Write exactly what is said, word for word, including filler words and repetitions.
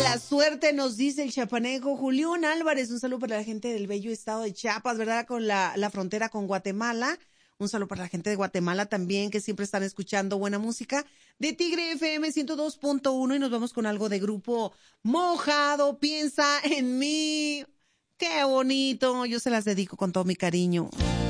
Mala suerte, nos dice el chapaneco Julián Álvarez. Un saludo para la gente del bello estado de Chiapas, ¿verdad? Con la, la frontera con Guatemala. Un saludo para la gente de Guatemala también, que siempre están escuchando buena música de Tigre F M ciento dos punto uno. Y nos vamos con algo de Grupo Mojado. Piensa en mí. Qué bonito. Yo se las dedico con todo mi cariño.